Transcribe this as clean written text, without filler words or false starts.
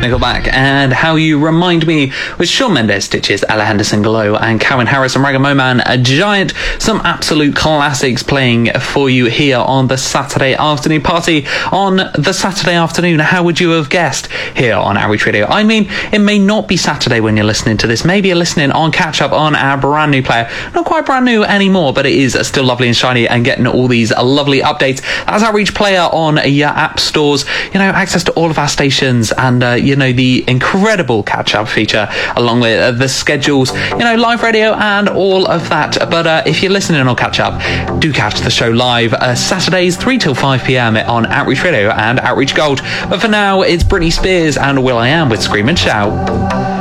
Nickelback and How You Remind Me with Shawn Mendes, Stitches, Ella Henderson Glow and Calvin Harris and Ragamuffin a Giant. Some absolute classics playing for you here on the Saturday afternoon party. On the Saturday afternoon, how would you have guessed here on Outreach Radio? I mean, it may not be Saturday when you're listening to this. Maybe you're listening on catch up on our brand new player. Not quite brand new anymore, but it is still lovely and shiny and getting all these lovely updates. As Outreach Player on your app stores, access to all of our stations and the incredible catch-up feature along with the schedules, live radio and all of that. But if you're listening on catch-up, do catch the show live Saturdays 3 till 5 p.m. on Outreach Radio and Outreach Gold. But for now, it's Britney Spears and will.i.am with Scream and Shout.